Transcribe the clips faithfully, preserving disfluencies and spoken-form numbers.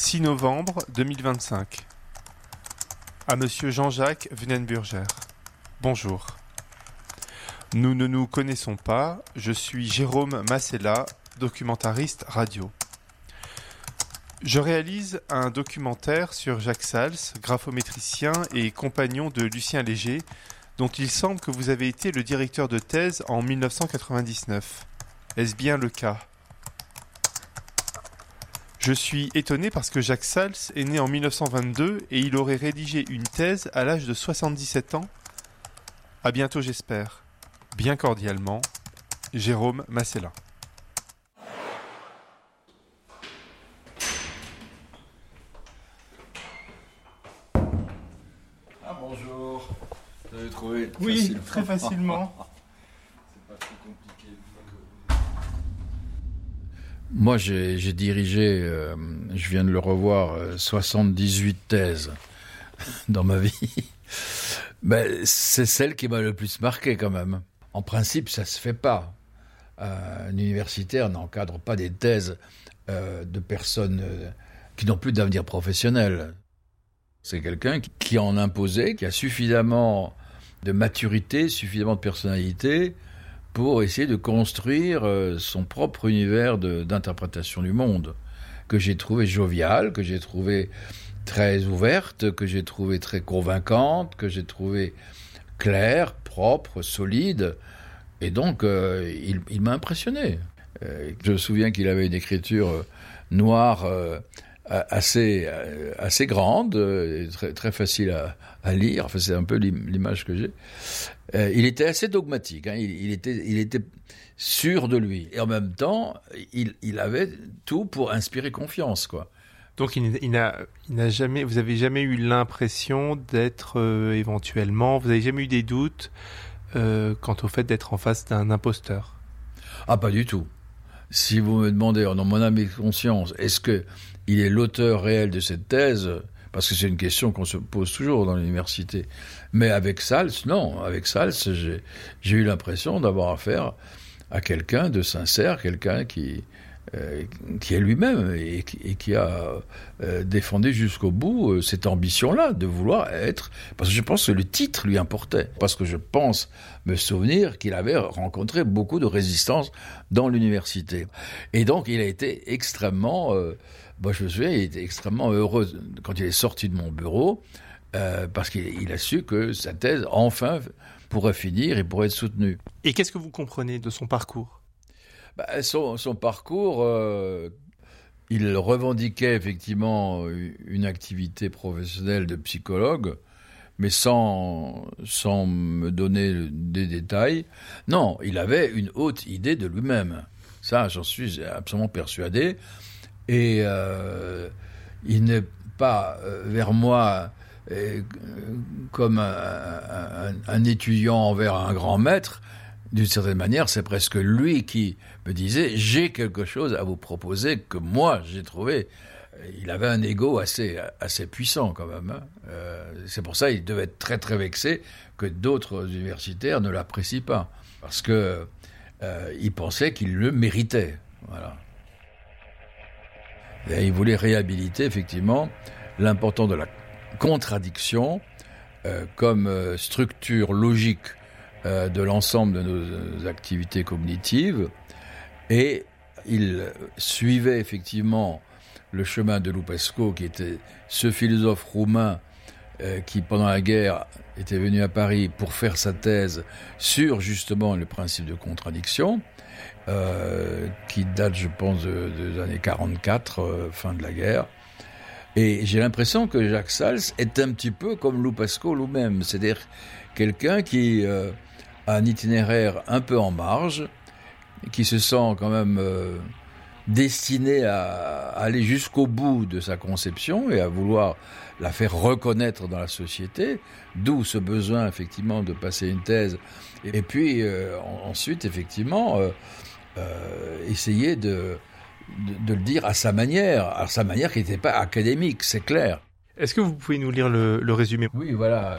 six novembre deux mille vingt-cinq. À Monsieur Jean-Jacques Venenburger. Bonjour. Nous ne nous connaissons pas, je suis Jérôme Massella, documentariste radio. Je réalise un documentaire sur Jacques Sals, graphométricien et compagnon de Lucien Léger, dont il semble que vous avez été le directeur de thèse en dix-neuf cent quatre-vingt-dix-neuf. Est-ce bien le cas ? Je suis étonné parce que Jacques Sals est né en dix-neuf cent vingt-deux et il aurait rédigé une thèse à l'âge de soixante-dix-sept ans. À bientôt j'espère. Bien cordialement, Jérôme Massella. Ah bonjour. Vous avez trouvé Oui, facilement. très facilement. C'est pas trop compliqué. Moi, j'ai, j'ai dirigé, euh, je viens de le revoir, euh, soixante-dix-huit thèses dans ma vie. Ben, c'est celle qui m'a le plus marqué quand même. En principe, ça se fait pas. Euh, un universitaire n'encadre pas des thèses euh, de personnes euh, qui n'ont plus d'avenir professionnel. C'est quelqu'un qui, qui en imposait, qui a suffisamment de maturité, suffisamment de personnalité pour essayer de construire euh, son propre univers de, d'interprétation du monde, que j'ai trouvé jovial, que j'ai trouvé très ouverte, que j'ai trouvé très convaincante, que j'ai trouvé claire, propre, solide. Et donc, euh, il, il m'a impressionné. Euh, je me souviens qu'il avait une écriture euh, noire euh, assez, euh, assez grande, euh, très, très facile à, à lire. Enfin, c'est un peu l'image que j'ai. Euh, il était assez dogmatique. Hein. Il, il, était, il était sûr de lui. Et en même temps, il, il avait tout pour inspirer confiance, quoi. Donc il, il, n'a, il n'a jamais, vous avez jamais eu l'impression d'être euh, éventuellement, vous avez jamais eu des doutes euh, quant au fait d'être en face d'un imposteur ? Ah, pas du tout. Si vous me demandez, en mon âme et conscience, est-ce que il est l'auteur réel de cette thèse ? Parce que c'est une question qu'on se pose toujours dans l'université. Mais avec Sals, non. Avec Sals, j'ai, j'ai eu l'impression d'avoir affaire à quelqu'un de sincère, quelqu'un qui, euh, qui est lui-même et, et qui a euh, défendu jusqu'au bout euh, cette ambition-là de vouloir être... Parce que je pense que le titre lui importait. Parce que je pense me souvenir qu'il avait rencontré beaucoup de résistance dans l'université. Et donc, il a été extrêmement... Euh, Moi, je me souviens, il était extrêmement heureux quand il est sorti de mon bureau, euh, parce qu'il il a su que sa thèse, enfin, pourrait finir et pourrait être soutenue. Et qu'est-ce que vous comprenez de son parcours ? Bah, son, son parcours, euh, il revendiquait effectivement une activité professionnelle de psychologue, mais sans, sans me donner des détails. Non, il avait une haute idée de lui-même. Ça, j'en suis absolument persuadé. Et euh, il n'est pas euh, vers moi euh, comme un, un, un étudiant envers un grand maître. D'une certaine manière, c'est presque lui qui me disait « j'ai quelque chose à vous proposer que moi, j'ai trouvé ». Il avait un ego assez, assez puissant quand même. Hein. Euh, c'est pour ça qu'il devait être très très vexé que d'autres universitaires ne l'apprécient pas. Parce qu'il euh, pensait qu'il le méritait. Voilà. Et il voulait réhabiliter effectivement l'importance de la contradiction euh, comme euh, structure logique euh, de l'ensemble de nos, nos activités cognitives. Et il suivait effectivement le chemin de Lupescu, qui était ce philosophe roumain euh, qui, pendant la guerre, était venu à Paris pour faire sa thèse sur justement le principe de contradiction. Euh, qui date, je pense, de, de, des années quarante-quatre, euh, fin de la guerre. Et j'ai l'impression que Jacques Sals est un petit peu comme Lupescu lui-même, c'est-à-dire quelqu'un qui euh, a un itinéraire un peu en marge, qui se sent quand même euh, destiné à, à aller jusqu'au bout de sa conception et à vouloir la faire reconnaître dans la société, d'où ce besoin effectivement de passer une thèse. Et puis euh, ensuite, effectivement... Euh, Euh, essayer de, de, de le dire à sa manière, à sa manière qui n'était pas académique, c'est clair. Est-ce que vous pouvez nous lire le, le résumé ? Oui, voilà.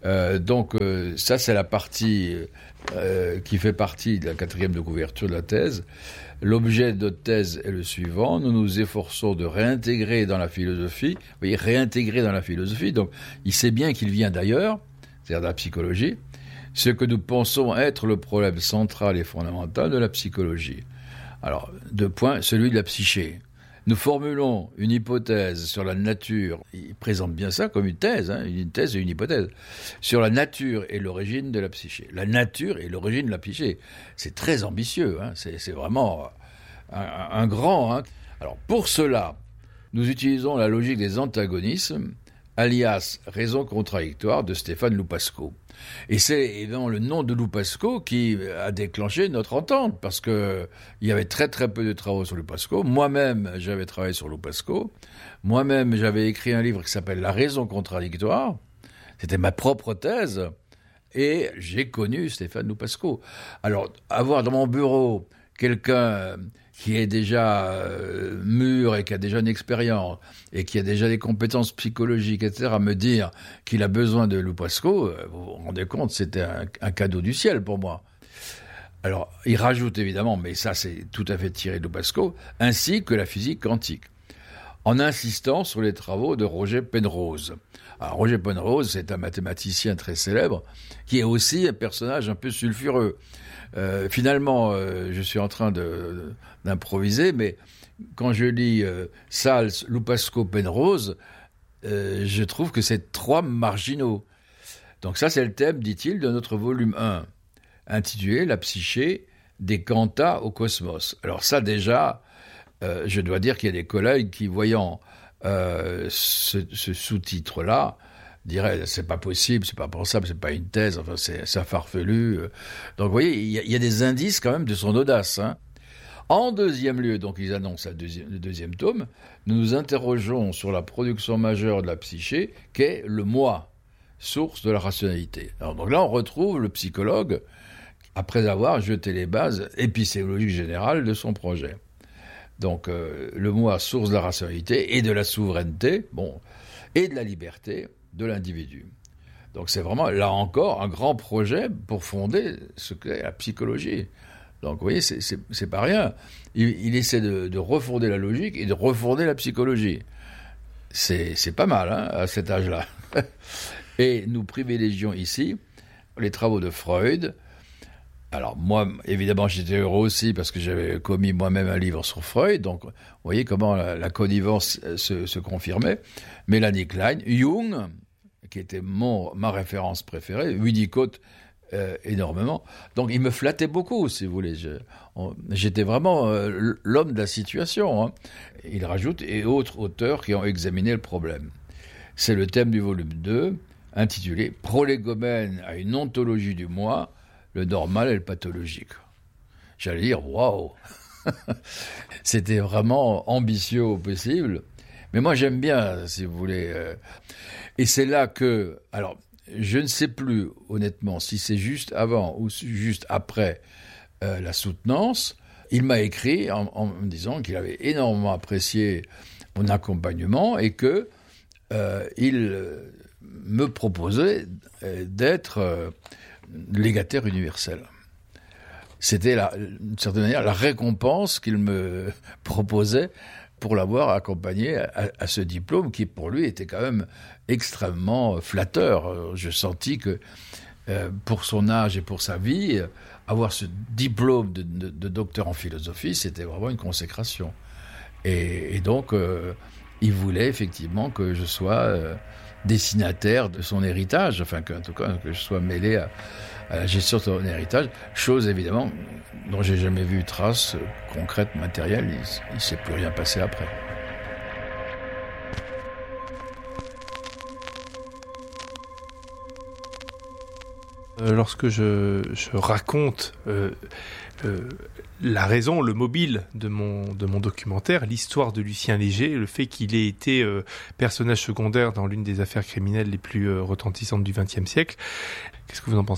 Euh, donc euh, ça, c'est la partie euh, qui fait partie de la quatrième de couverture de la thèse. L'objet de notre thèse est le suivant. Nous nous efforçons de réintégrer dans la philosophie, vous voyez, réintégrer dans la philosophie, donc il sait bien qu'il vient d'ailleurs, c'est-à-dire de la psychologie, ce que nous pensons être le problème central et fondamental de la psychologie. Alors, deux points, celui de la psyché. Nous formulons une hypothèse sur la nature, il présente bien ça comme une thèse, hein, une thèse et une hypothèse, sur la nature et l'origine de la psyché. La nature et l'origine de la psyché, c'est très ambitieux, hein, c'est, c'est vraiment un, un grand. Hein. Alors pour cela, nous utilisons la logique des antagonismes, alias raison contradictoire de Stéphane Loupasco. Et c'est évidemment le nom de Loupasco qui a déclenché notre entente, parce que il y avait très très peu de travaux sur Loupasco. Moi-même, j'avais travaillé sur Loupasco. Moi-même, j'avais écrit un livre qui s'appelle La raison contradictoire. C'était ma propre thèse. Et j'ai connu Stéphane Loupasco. Alors, avoir dans mon bureau quelqu'un qui est déjà euh, mûr et qui a déjà une expérience et qui a déjà des compétences psychologiques, et cetera, me dire qu'il a besoin de Loupasco, euh, vous vous rendez compte, c'était un, un cadeau du ciel pour moi. Alors, il rajoute évidemment, mais ça c'est tout à fait tiré de Loupasco, ainsi que la physique quantique, en insistant sur les travaux de Roger Penrose. Alors, Roger Penrose, c'est un mathématicien très célèbre, qui est aussi un personnage un peu sulfureux. Euh, finalement, euh, je suis en train de, d'improviser, mais quand je lis euh, Sals, Loupasco, Penrose, euh, je trouve que c'est trois marginaux. Donc ça, c'est le thème, dit-il, de notre volume un, intitulé « La psyché des quanta au cosmos ». Alors ça, déjà, euh, je dois dire qu'il y a des collègues qui, voyant euh, ce, ce sous-titre-là, dirait c'est pas possible, c'est pas pensable, c'est pas une thèse, enfin c'est, c'est farfelu. Donc vous voyez, il y, y a des indices quand même de son audace. Hein. En deuxième lieu, donc ils annoncent la deuxième, le deuxième tome, nous nous interrogeons sur la production majeure de la psyché, qu'est le moi, source de la rationalité. Alors donc là, on retrouve le psychologue après avoir jeté les bases épistémologiques générales de son projet. Donc euh, le moi, source de la rationalité et de la souveraineté, bon, et de la liberté de l'individu. Donc c'est vraiment, là encore, un grand projet pour fonder ce qu'est la psychologie. Donc vous voyez, c'est, c'est, c'est pas rien. Il, il essaie de, de refonder la logique et de refonder la psychologie. C'est, c'est pas mal, hein, à cet âge-là. Et nous privilégions ici les travaux de Freud. Alors moi, évidemment, j'étais heureux aussi parce que j'avais commis moi-même un livre sur Freud. Donc vous voyez comment la, la connivence se, se confirmait. Mélanie Klein, Jung, qui était mon, ma référence préférée, Winnicott euh, énormément. Donc il me flattait beaucoup, si vous voulez. Je, on, j'étais vraiment euh, l'homme de la situation. Hein. Il rajoute, et autres auteurs qui ont examiné le problème. C'est le thème du volume deux, intitulé « Prolégomène à une ontologie du moi, le normal et le pathologique ». J'allais dire, waouh. C'était vraiment ambitieux au possible. Mais moi, j'aime bien, si vous voulez. Euh, et c'est là que... Alors, je ne sais plus, honnêtement, si c'est juste avant ou juste après euh, la soutenance. Il m'a écrit en, en me disant qu'il avait énormément apprécié mon accompagnement et que euh, il me proposait d'être euh, légataire universel. C'était, la, d'une certaine manière, la récompense qu'il me proposait pour l'avoir accompagné à, à ce diplôme qui, pour lui, était quand même extrêmement flatteur. Je sentis que, euh, pour son âge et pour sa vie, avoir ce diplôme de, de, de docteur en philosophie, c'était vraiment une consécration. Et, et donc, euh, il voulait effectivement que je sois euh, destinataire de son héritage, enfin, qu'en tout cas, que je sois mêlé à, à la gestion de son héritage, chose évidemment dont j'ai jamais vu trace concrète, matérielle. Il ne s'est plus rien passé après. Lorsque je, je raconte euh, euh, la raison, le mobile de mon, de mon documentaire, l'histoire de Lucien Léger, le fait qu'il ait été euh, personnage secondaire dans l'une des affaires criminelles les plus euh, retentissantes du vingtième siècle, qu'est-ce que vous en pensez ?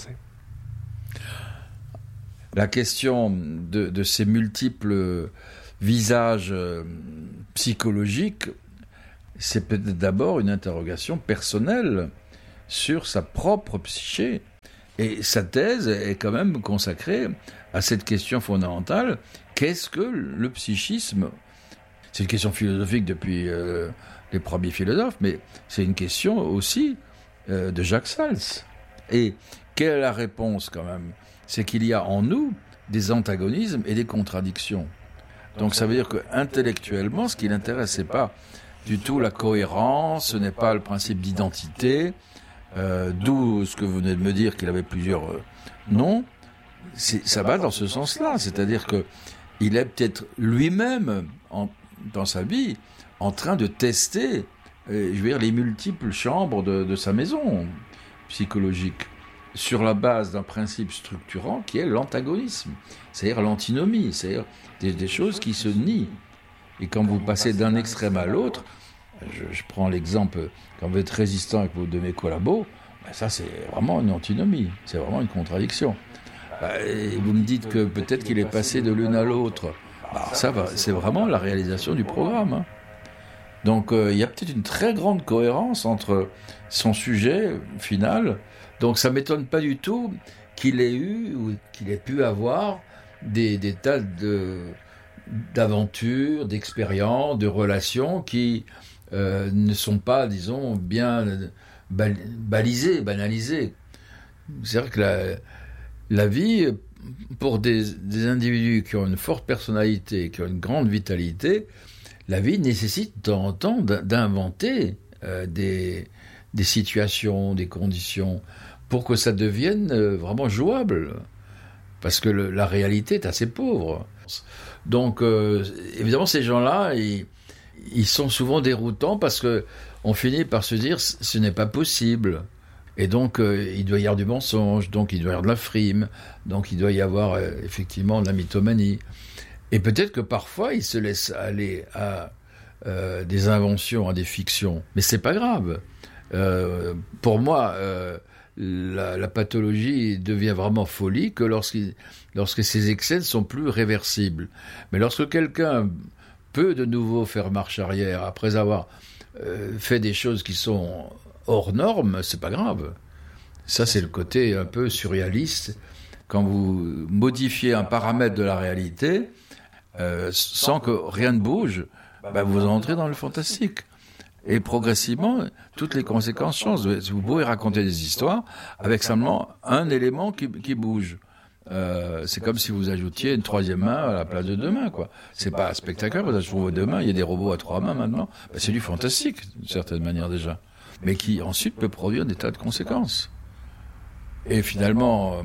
La question de, de ces multiples visages euh, psychologiques, c'est peut-être d'abord une interrogation personnelle sur sa propre psyché. Et sa thèse est quand même consacrée à cette question fondamentale, qu'est-ce que le psychisme ? C'est une question philosophique depuis euh, les premiers philosophes, mais c'est une question aussi euh, de Jacques Sals. Et quelle est la réponse quand même ? C'est qu'il y a en nous des antagonismes et des contradictions. Donc ça veut dire qu'intellectuellement, ce qui l'intéresse, c'est pas du tout la cohérence, ce n'est pas le principe d'identité, euh, d'où ce que vous venez de me dire qu'il avait plusieurs euh, noms. C'est, ça va dans ce sens-là, c'est-à-dire que il est peut-être lui-même en, dans sa vie en train de tester, euh, je veux dire, les multiples chambres de, de sa maison psychologique sur la base d'un principe structurant qui est l'antagonisme, c'est-à-dire l'antinomie, c'est-à-dire des, des choses qui se nient. Et quand vous passez d'un extrême à l'autre, je, je prends l'exemple, quand vous êtes résistant avec vos de mes collabos, ben ça c'est vraiment une antinomie, c'est vraiment une contradiction. Et vous me dites que peut-être qu'il est passé de l'une à l'autre. Alors ça, c'est vraiment la réalisation du programme. Hein. Donc euh, il y a peut-être une très grande cohérence entre son sujet final. Donc ça ne m'étonne pas du tout qu'il ait eu ou qu'il ait pu avoir des, des tas de, d'aventures, d'expériences, de relations qui euh, ne sont pas, disons, bien balisées, banalisées. C'est-à-dire que la... La vie, pour des, des individus qui ont une forte personnalité, qui ont une grande vitalité, la vie nécessite de temps en temps d'inventer euh, des, des situations, des conditions, pour que ça devienne euh, vraiment jouable. Parce que le, la réalité est assez pauvre. Donc, euh, évidemment, ces gens-là, ils, ils sont souvent déroutants parce qu'on finit par se dire « ce n'est pas possible ». Et donc, euh, il doit y avoir du mensonge, donc il doit y avoir de la frime, donc il doit y avoir euh, effectivement de la mythomanie. Et peut-être que parfois, il se laisse aller à euh, des inventions, à des fictions. Mais c'est pas grave. Euh, pour moi, euh, la, la pathologie devient vraiment folie que lorsqu'il, lorsque ces excès ne sont plus réversibles. Mais lorsque quelqu'un peut de nouveau faire marche arrière après avoir euh, fait des choses qui sont hors normes, c'est pas grave. Ça, c'est le côté un peu surréaliste. Quand vous modifiez un paramètre de la réalité, euh, sans que rien ne bouge, bah, vous entrez dans le fantastique. Et progressivement, toutes les conséquences changent. Vous pouvez raconter des histoires avec simplement un élément qui, qui bouge. Euh, c'est comme si vous ajoutiez une troisième main à la place de deux mains, quoi. C'est pas spectaculaire, vous avez toujours vos deux mains, il y a des robots à trois mains maintenant. Bah, c'est du fantastique, d'une certaine manière déjà. Mais qui ensuite peut produire des tas de conséquences. Et finalement, euh,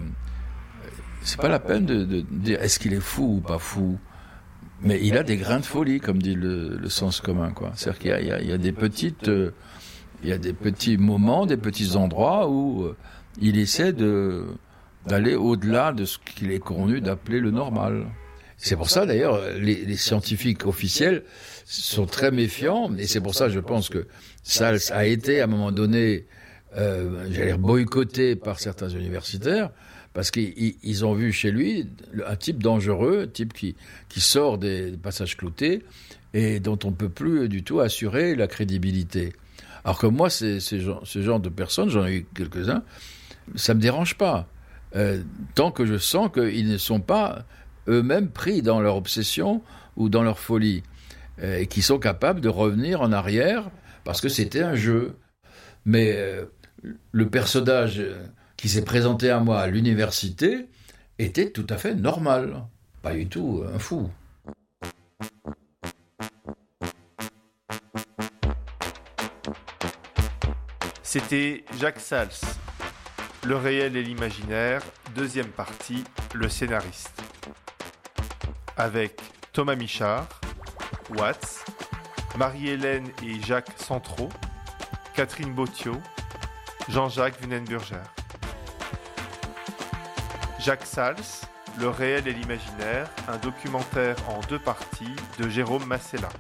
c'est pas la peine de, de dire est-ce qu'il est fou ou pas fou, mais il a des grains de folie, comme dit le, le sens commun, quoi. C'est-à-dire qu'il y a, il y a, il y a des petites, euh, il y a des petits moments, des petits endroits où euh, il essaie de d'aller au-delà de ce qu'il est convenu d'appeler le normal. C'est pour ça, d'ailleurs, les, les scientifiques officiels sont très méfiants, et c'est pour ça, je pense que Sals a été, à un moment donné, euh, j'allais dire, boycotté par certains universitaires, parce qu'ils ils ont vu chez lui un type dangereux, un type qui, qui sort des passages cloutés, et dont on ne peut plus du tout assurer la crédibilité. Alors que moi, c'est, c'est, ce genre de personnes, j'en ai eu quelques-uns, ça ne me dérange pas, euh, tant que je sens qu'ils ne sont pas eux-mêmes pris dans leur obsession ou dans leur folie, et qui sont capables de revenir en arrière parce que c'était un jeu. Mais euh, le personnage qui s'est présenté à moi à l'université était tout à fait normal, pas du tout un fou. C'était Jacques Sals, Le réel et l'imaginaire, deuxième partie, le scénariste. Avec Thomas Michard, Watts, Marie-Hélène et Jacques Centraux, Catherine Bottiot, Jean-Jacques Wunenburger. Jacques Sals, Le réel et l'imaginaire, un documentaire en deux parties de Jérôme Massella.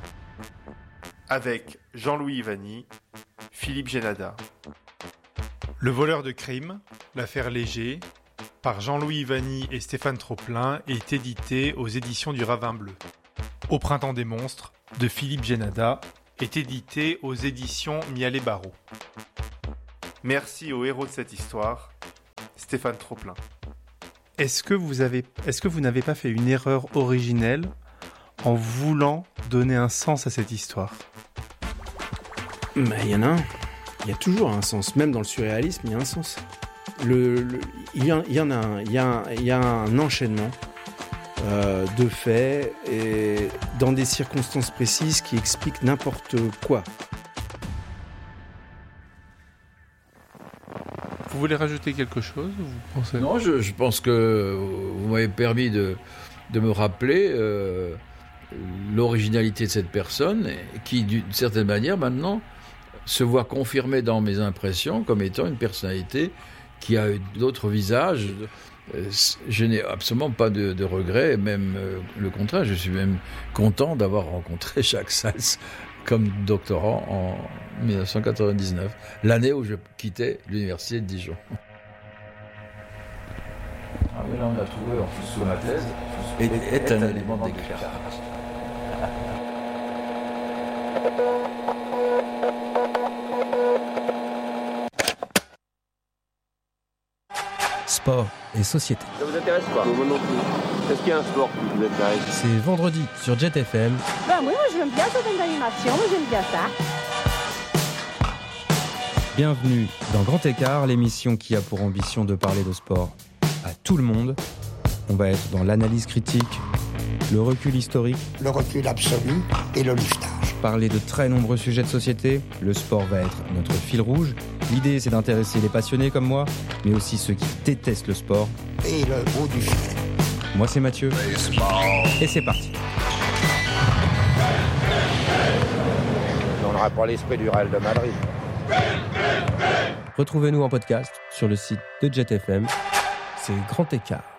Avec Jean-Louis Vanny, Philippe Génada. Le voleur de crime, l'affaire Léger, par Jean-Louis Vanny et Stéphane Troplin, est édité aux éditions du Ravin Bleu. Au printemps des monstres, de Philippe Génada, est édité aux éditions Mialet Barreau. Merci au héros de cette histoire, Stéphane Troplin. Est-ce que vous avez, est-ce que vous n'avez pas fait une erreur originelle en voulant donner un sens à cette histoire ? Mais il y en a un. Il y a toujours un sens. Même dans le surréalisme, il y a un sens. Le, le, il, y a, il y en a un. Il y a un, il y a un enchaînement euh, de faits et dans des circonstances précises qui expliquent n'importe quoi. Vous voulez rajouter quelque chose, vous pensez ? Non, je, je pense que vous m'avez permis de, de me rappeler euh, l'originalité de cette personne qui, d'une certaine manière, maintenant, se voit confirmée dans mes impressions comme étant une personnalité qui a eu d'autres visages. Je n'ai absolument pas de, de regrets, même euh, le contraire, je suis même content d'avoir rencontré Jacques Sals comme doctorant en dix-neuf cent quatre-vingt-dix-neuf, l'année où je quittais l'université de Dijon. Ah oui, là on a trouvé en plus sous ma thèse, est, est un élément d'éclairage. Sport et société. Ça vous intéresse pas ? Moi non plus. Est-ce qu'il y a un sport qui vous intéresse ? C'est vendredi sur Jet F M. Ben oui, moi j'aime bien cette animation, moi j'aime bien ça. Bienvenue dans Grand Écart, l'émission qui a pour ambition de parler de sport à tout le monde. On va être dans l'analyse critique, le recul historique, le recul absolu et le liftage. Parler de très nombreux sujets de société. Le sport va être notre fil rouge. L'idée, c'est d'intéresser les passionnés comme moi, mais aussi ceux qui détestent le sport. Et le bout du fil. Moi, c'est Mathieu. Et c'est parti. On n'aura pas l'esprit du Real de Madrid. Retrouvez-nous en podcast sur le site de Jet F M. C'est Grand Écart.